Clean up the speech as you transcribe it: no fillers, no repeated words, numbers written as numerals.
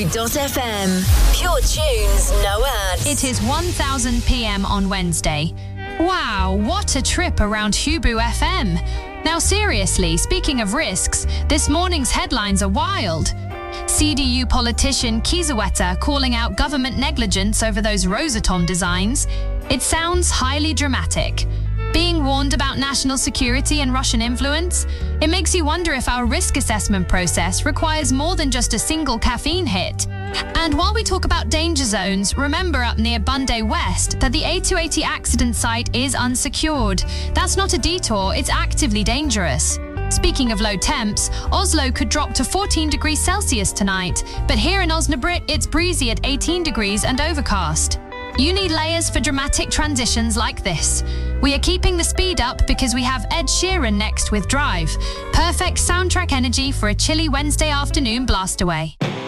Hibu.fm. Pure tunes, no ads. It is 1000 p.m. on Wednesday. Wow, what a trip around Hibu FM. Now seriously, speaking of risks, this morning's headlines are wild. CDU politician Kiesewetter calling out government negligence over those Rosatom designs. It sounds highly dramatic. Being warned about national security and Russian influence? It makes you wonder if our risk assessment process requires more than just a single caffeine hit. And while we talk about danger zones, remember up near Bunday West that the A280 accident site is unsecured. That's not a detour, it's actively dangerous. Speaking of low temps, Oslo could drop to 14 degrees Celsius tonight, but here in Osnabrück it's breezy at 18 degrees and overcast. You need layers for dramatic transitions like this. We are keeping the speed up because we have Ed Sheeran next with Drive. Perfect soundtrack energy for a chilly Wednesday afternoon blast away.